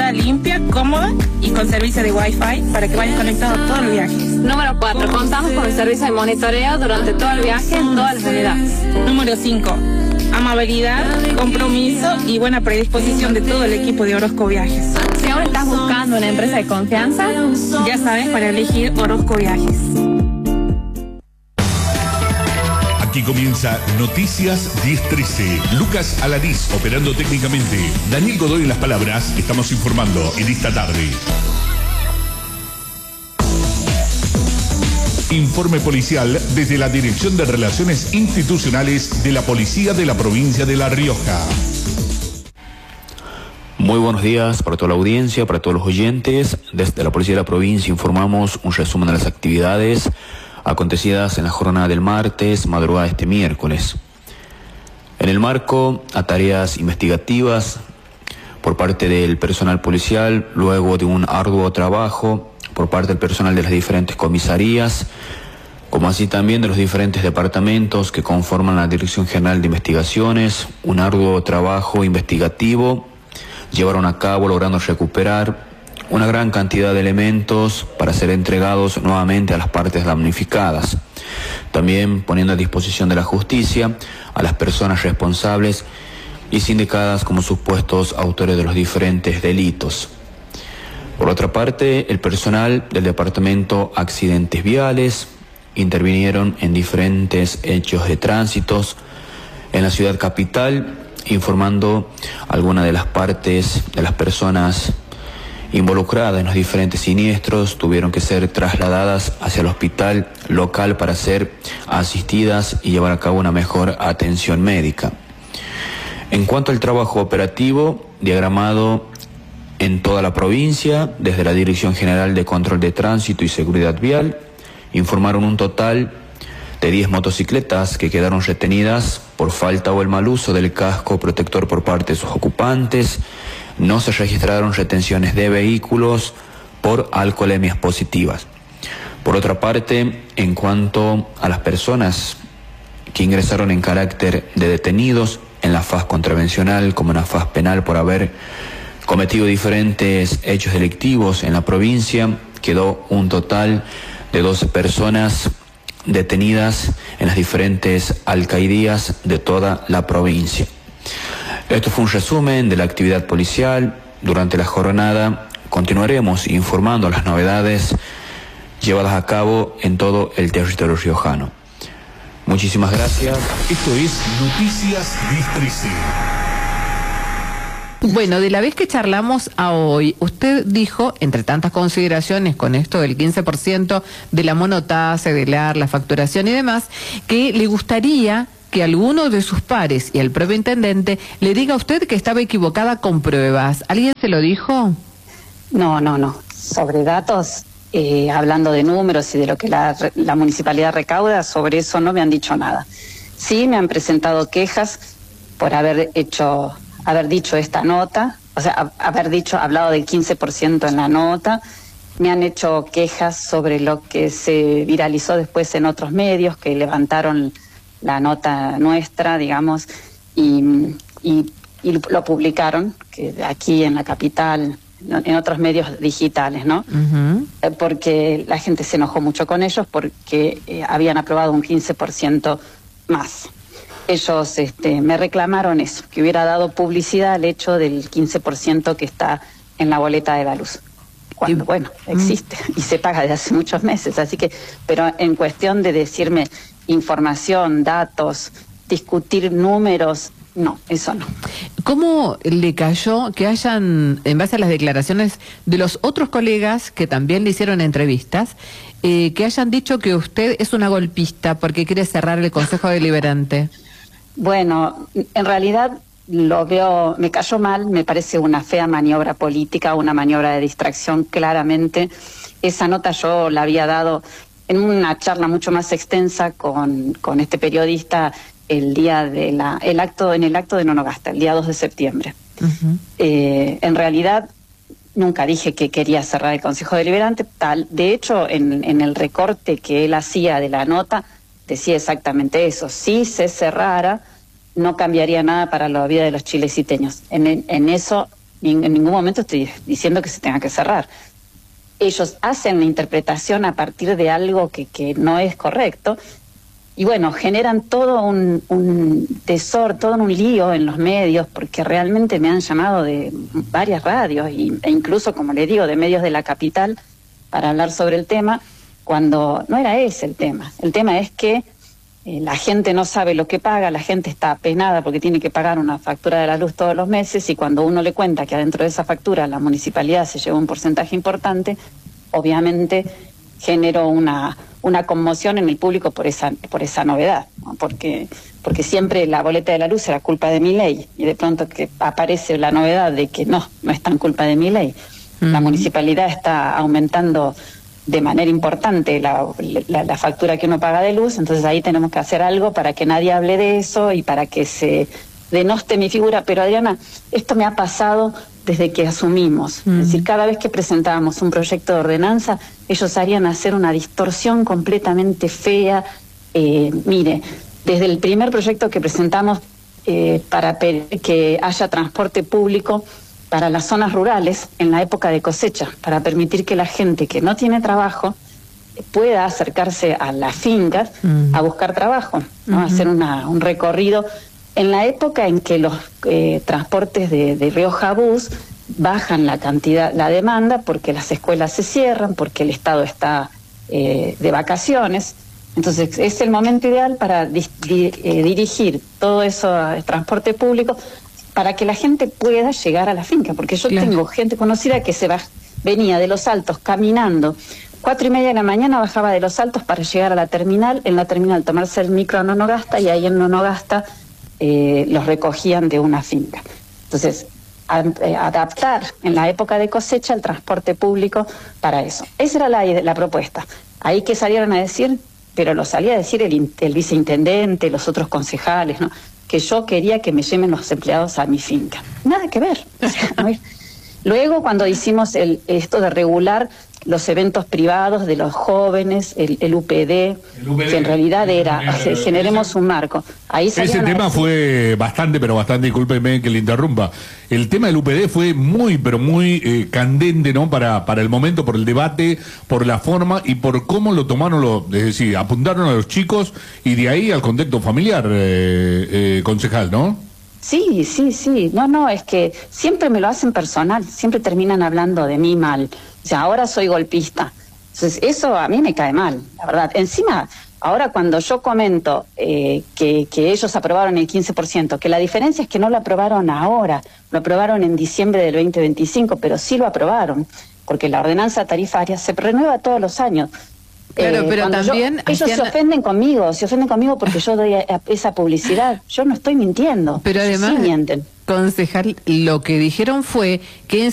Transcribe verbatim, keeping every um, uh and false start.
segura, limpia, cómoda y con servicio de Wi-Fi para que vayas conectado a todo el viaje. Número cuatro. Contamos con el servicio de monitoreo durante todo el viaje en todas las unidades. Número cinco. Amabilidad, compromiso y buena predisposición de todo el equipo de Orozco Viajes. Si ahora estás buscando una empresa de confianza, ya sabes para elegir Orozco Viajes. Aquí comienza Noticias diez trece. Lucas Alanís operando técnicamente. Daniel Godoy en las palabras. Estamos informando en esta tarde. Informe policial desde la Dirección de Relaciones Institucionales de la Policía de la Provincia de La Rioja. Muy buenos días para toda la audiencia, para todos los oyentes. Desde la Policía de la Provincia informamos un resumen de las actividades acontecidas en la jornada del martes, madrugada de este miércoles. En el marco a tareas investigativas por parte del personal policial, luego de un arduo trabajo por parte del personal de las diferentes comisarías, como así también de los diferentes departamentos que conforman la Dirección General de Investigaciones, un arduo trabajo investigativo llevaron a cabo logrando recuperar una gran cantidad de elementos para ser entregados nuevamente a las partes damnificadas, también poniendo a disposición de la justicia a las personas responsables y sindicadas como supuestos autores de los diferentes delitos. Por otra parte, el personal del Departamento Accidentes Viales intervinieron en diferentes hechos de tránsitos en la ciudad capital, informando algunas de las partes de las personas involucradas en los diferentes siniestros tuvieron que ser trasladadas hacia el hospital local para ser asistidas y llevar a cabo una mejor atención médica. En cuanto al trabajo operativo, diagramado en toda la provincia, desde la Dirección General de Control de Tránsito y Seguridad Vial, informaron un total de diez motocicletas que quedaron retenidas por falta o el mal uso del casco protector por parte de sus ocupantes. No se registraron retenciones de vehículos por alcoholemias positivas. Por otra parte, en cuanto a las personas que ingresaron en carácter de detenidos en la faz contravencional como en la faz penal por haber cometido diferentes hechos delictivos en la provincia, quedó un total de doce personas detenidas en las diferentes alcaldías de toda la provincia. Esto fue un resumen de la actividad policial. Durante la jornada continuaremos informando las novedades llevadas a cabo en todo el territorio riojano. Muchísimas gracias. Esto es Noticias diez trece. Bueno, de la vez que charlamos a hoy, usted dijo, entre tantas consideraciones con esto del quince por ciento de la monotasa, de la, la facturación y demás, que le gustaría que alguno de sus pares y el propio intendente le diga a usted que estaba equivocada con pruebas. ¿Alguien se lo dijo? No, no, no. Sobre datos, eh, hablando de números y de lo que la, la municipalidad recauda, sobre eso no me han dicho nada. Sí me han presentado quejas por haber hecho... haber dicho esta nota, o sea, haber dicho, hablado del quince por ciento en la nota. Me han hecho quejas sobre lo que se viralizó después en otros medios, que levantaron la nota nuestra, digamos, y, y, y lo publicaron, que aquí en la capital, en otros medios digitales, ¿no? Uh-huh. Porque la gente se enojó mucho con ellos porque eh, habían aprobado un quince por ciento más. Ellos este, me reclamaron eso, que hubiera dado publicidad al hecho del quince por ciento que está en la boleta de la luz. Cuando, bueno, existe y se paga desde hace muchos meses. Así que, pero en cuestión de decirme información, datos, discutir números, no, eso no. ¿Cómo le cayó que hayan, en base a las declaraciones de los otros colegas que también le hicieron entrevistas, eh, que hayan dicho que usted es una golpista porque quiere cerrar el Consejo Deliberante? Bueno, en realidad lo veo, me cayó mal, me parece una fea maniobra política, una maniobra de distracción claramente. Esa nota yo la había dado en una charla mucho más extensa con, con este periodista el día de la, el acto, en el acto de Nonogasta, el día dos de septiembre. Uh-huh. Eh, en realidad nunca dije que quería cerrar el Consejo Deliberante, tal. De hecho, en, en el recorte que él hacía de la nota, decía exactamente eso. Si se cerrara, no cambiaría nada para la vida de los chileciteños. En, en eso Ni en ningún momento estoy diciendo que se tenga que cerrar. Ellos hacen la interpretación a partir de algo que, que no es correcto, y bueno, generan todo un, un tesoro, todo un lío en los medios, porque realmente me han llamado de varias radios, y, e incluso, como le digo, de medios de la capital, para hablar sobre el tema, cuando no era ese el tema. El tema es que eh, la gente no sabe lo que paga, la gente está apenada porque tiene que pagar una factura de la luz todos los meses, y cuando uno le cuenta que adentro de esa factura la municipalidad se lleva un porcentaje importante, obviamente generó una, una conmoción en el público por esa, por esa novedad, ¿no? Porque, porque siempre la boleta de la luz era culpa de Milei, y de pronto que aparece la novedad de que no, no es tan culpa de Milei. Uh-huh. La municipalidad está aumentando de manera importante la, la, la factura que uno paga de luz, entonces ahí tenemos que hacer algo para que nadie hable de eso y para que se denoste mi figura. Pero Adriana, esto me ha pasado desde que asumimos. Mm. Es decir, cada vez que presentábamos un proyecto de ordenanza, ellos harían hacer una distorsión completamente fea. Eh, mire, desde el primer proyecto que presentamos eh, para pedir que haya transporte público para las zonas rurales en la época de cosecha, para permitir que la gente que no tiene trabajo pueda acercarse a las fincas mm. a buscar trabajo, ¿no? Mm-hmm. Hacer una, un recorrido. En la época en que los eh, transportes de, de Rioja Bus bajan la cantidad, la demanda, porque las escuelas se cierran, porque el Estado está eh, de vacaciones, entonces es el momento ideal para di, di, eh, dirigir todo eso al transporte público para que la gente pueda llegar a la finca, porque yo claro. tengo gente conocida que se va, venía de Los Altos caminando, cuatro y media de la mañana bajaba de Los Altos para llegar a la terminal, en la terminal tomarse el micro a Nonogasta, y ahí en Nonogasta Eh, los recogían de una finca. Entonces, a, eh, adaptar en la época de cosecha el transporte público para eso. Esa era la, la propuesta. Ahí que salieron a decir, pero lo salía a decir el, el viceintendente, los otros concejales, ¿no? Que yo quería que me lleven los empleados a mi finca. Nada que ver. O sea, no es... Luego, cuando hicimos el, esto de regular los eventos privados de los jóvenes, el, el U P D, el U P D, que en realidad era, o sea, generemos un marco. Ahí ese tema decir... fue bastante, pero bastante, discúlpeme que le interrumpa, el tema del U P D fue muy, pero muy eh, candente, ¿no? Para, para el momento, por el debate, por la forma y por cómo lo tomaron, lo, es decir, apuntaron a los chicos y de ahí al contexto familiar, eh, eh, concejal, ¿no? Sí, sí, sí. No, no, es que siempre me lo hacen personal, siempre terminan hablando de mí mal. O sea, ahora soy golpista. Entonces, eso a mí me cae mal, la verdad. Encima, ahora cuando yo comento eh, que, que ellos aprobaron el quince por ciento, que la diferencia es que no lo aprobaron ahora, lo aprobaron en diciembre del veinte veinticinco, pero sí lo aprobaron, porque la ordenanza tarifaria se renueva todos los años. Claro, eh, pero también... Yo, ellos hacían... se ofenden conmigo, se ofenden conmigo porque yo doy a, a esa publicidad. Yo no estoy mintiendo. Pero además, sí mienten. Concejal, lo que dijeron fue que